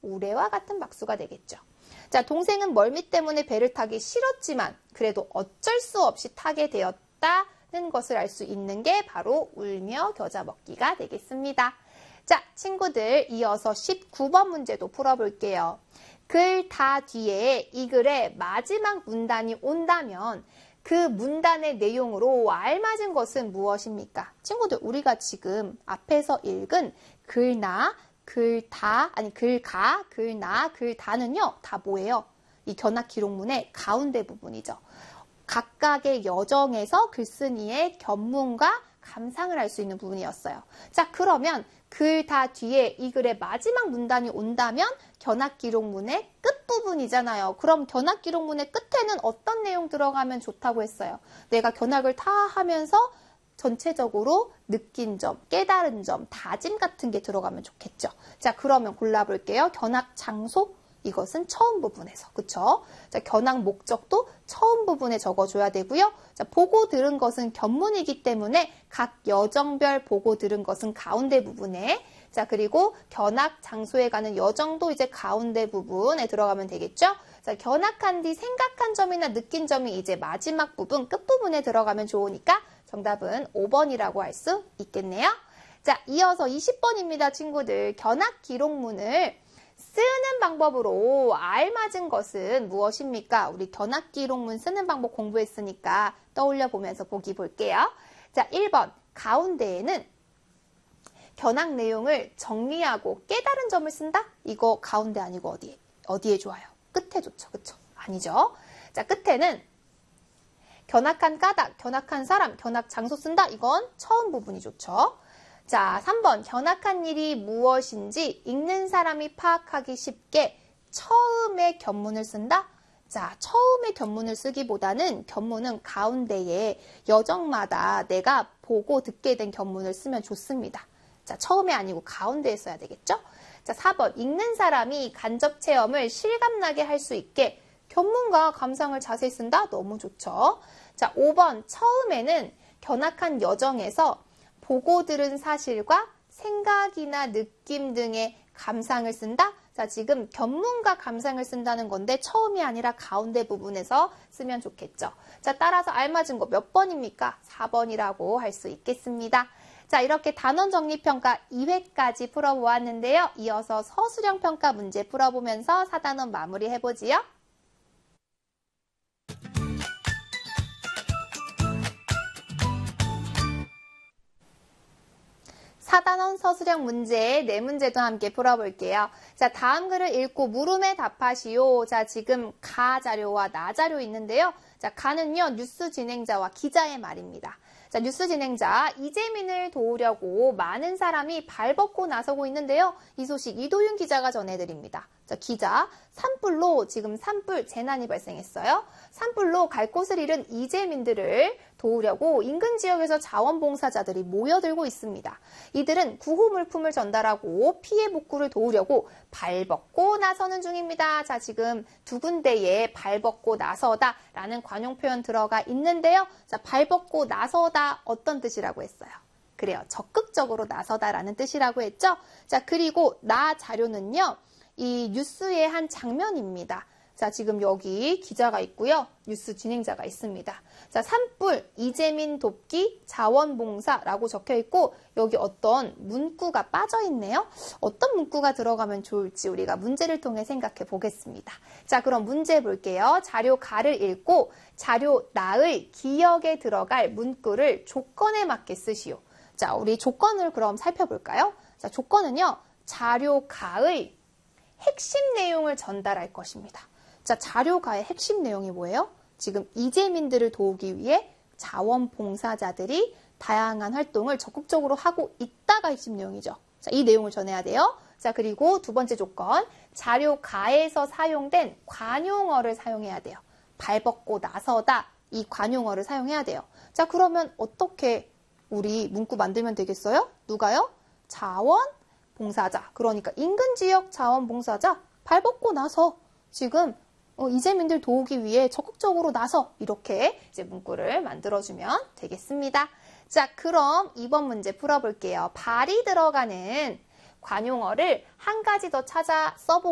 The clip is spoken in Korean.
우레와 같은 박수가 되겠죠. 자, 동생은 멀미 때문에 배를 타기 싫었지만 그래도 어쩔 수 없이 타게 되었다는 것을 알 수 있는 게 바로 울며 겨자 먹기가 되겠습니다. 자, 친구들 이어서 19번 문제도 풀어볼게요. 글 다 뒤에 이 글의 마지막 문단이 온다면 그 문단의 내용으로 알맞은 것은 무엇입니까? 친구들, 우리가 지금 앞에서 읽은 글나, 글다, 아니 글가, 글나, 글다는요, 다 뭐예요? 이 견학 기록문의 가운데 부분이죠. 각각의 여정에서 글쓴이의 견문과 감상을 알 수 있는 부분이었어요. 자, 그러면 글 다 뒤에 이 글의 마지막 문단이 온다면 견학 기록문의 끝부분이잖아요. 그럼 견학 기록문의 끝에는 어떤 내용 들어가면 좋다고 했어요? 내가 견학을 다 하면서 전체적으로 느낀 점, 깨달은 점, 다짐 같은 게 들어가면 좋겠죠. 자, 그러면 골라볼게요. 견학 장소, 이것은 처음 부분에서, 그쵸? 자, 견학 목적도 처음 부분에 적어줘야 되고요. 자, 보고 들은 것은 견문이기 때문에 각 여정별 보고 들은 것은 가운데 부분에, 자, 그리고 견학 장소에 가는 여정도 이제 가운데 부분에 들어가면 되겠죠? 자, 견학한 뒤 생각한 점이나 느낀 점이 이제 마지막 부분, 끝부분에 들어가면 좋으니까 정답은 5번이라고 할 수 있겠네요. 자, 이어서 20번입니다, 친구들. 견학 기록문을 쓰는 방법으로 알맞은 것은 무엇입니까? 우리 견학 기록문 쓰는 방법 공부했으니까 떠올려 보면서 보기 볼게요. 자, 1번 가운데에는 견학 내용을 정리하고 깨달은 점을 쓴다? 이거 가운데 아니고 어디에 좋아요? 끝에 좋죠, 그쵸? 아니죠. 자, 끝에는 견학한 까닭, 견학한 사람, 견학 장소 쓴다? 이건 처음 부분이 좋죠. 자, 3번 견학한 일이 무엇인지 읽는 사람이 파악하기 쉽게 처음에 견문을 쓴다? 자, 처음에 견문을 쓰기보다는 견문은 가운데에 여정마다 내가 보고 듣게 된 견문을 쓰면 좋습니다. 자, 처음에 아니고 가운데에 써야 되겠죠? 자, 4번 읽는 사람이 간접 체험을 실감나게 할 수 있게 견문과 감상을 자세히 쓴다? 너무 좋죠. 자, 5번 처음에는 견학한 여정에서 보고 들은 사실과 생각이나 느낌 등의 감상을 쓴다? 자, 지금 견문과 감상을 쓴다는 건데 처음이 아니라 가운데 부분에서 쓰면 좋겠죠. 자, 따라서 알맞은 거 몇 번입니까? 4번이라고 할 수 있겠습니다. 자, 이렇게 단원 정리평가 2회까지 풀어보았는데요. 이어서 서술형 평가 문제 풀어보면서 4단원 마무리해보지요. 4단원 서술형 문제 4문제도 함께 풀어볼게요. 자, 다음 글을 읽고 물음에 답하시오. 자, 지금 가 자료와 나 자료 있는데요. 자, 가는요, 뉴스 진행자와 기자의 말입니다. 자, 뉴스 진행자 이재민을 도우려고 많은 사람이 발벗고 나서고 있는데요. 이 소식 이도윤 기자가 전해드립니다. 자, 기자, 산불로 지금 산불 재난이 발생했어요. 산불로 갈 곳을 잃은 이재민들을 도우려고 인근 지역에서 자원봉사자들이 모여들고 있습니다. 이들은 구호 물품을 전달하고 피해 복구를 도우려고 발벗고 나서는 중입니다. 자, 지금 두 군데에 발벗고 나서다라는 관용 표현 들어가 있는데요. 자, 발벗고 나서다 어떤 뜻이라고 했어요? 그래요. 적극적으로 나서다라는 뜻이라고 했죠. 자, 그리고 나 자료는요. 이 뉴스의 한 장면입니다. 자, 지금 여기 기자가 있고요. 뉴스 진행자가 있습니다. 자, 산불, 이재민 돕기, 자원봉사라고 적혀 있고 여기 어떤 문구가 빠져 있네요. 어떤 문구가 들어가면 좋을지 우리가 문제를 통해 생각해 보겠습니다. 자, 그럼 문제 볼게요. 자료 가를 읽고 자료 나의 기억에 들어갈 문구를 조건에 맞게 쓰시오. 자, 우리 조건을 그럼 살펴볼까요? 자, 조건은요. 자료 가의 핵심 내용을 전달할 것입니다. 자, 자료가의 핵심 내용이 뭐예요? 지금 이재민들을 도우기 위해 자원봉사자들이 다양한 활동을 적극적으로 하고 있다가 핵심 내용이죠. 자, 이 내용을 전해야 돼요. 자, 그리고 두 번째 조건, 자료가에서 사용된 관용어를 사용해야 돼요. 발벗고 나서다, 이 관용어를 사용해야 돼요. 자, 그러면 어떻게 우리 문구 만들면 되겠어요? 누가요? 자원봉사자. 그러니까 인근 지역 자원봉사자 발벗고 나서 지금 이재민들 도우기 위해 적극적으로 나서 이렇게 이제 문구를 만들어주면 되겠습니다. 자, 그럼 2번 문제 풀어볼게요. 발이 들어가는 관용어를 한 가지 더 찾아 써보고